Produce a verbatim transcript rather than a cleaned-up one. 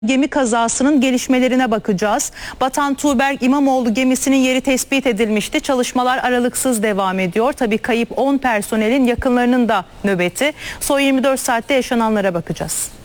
Gemi kazasının gelişmelerine bakacağız. Batan Tuğberk İmamoğlu gemisinin yeri tespit edilmişti. Çalışmalar aralıksız devam ediyor. Tabii kayıp on personelin yakınlarının da nöbeti. Son yirmi dört saatte yaşananlara bakacağız.